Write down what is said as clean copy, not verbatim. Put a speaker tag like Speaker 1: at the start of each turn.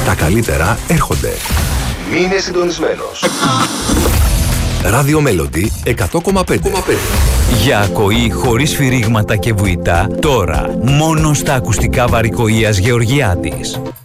Speaker 1: Τα καλύτερα έρχονται. Μείνε συντονισμένος. Ράδιο Μέλοντι 100,5.
Speaker 2: Για ακοή χωρίς σφυρίγματα και βουητά, τώρα μόνο στα ακουστικά βαρικοΐας Γεωργιάδης.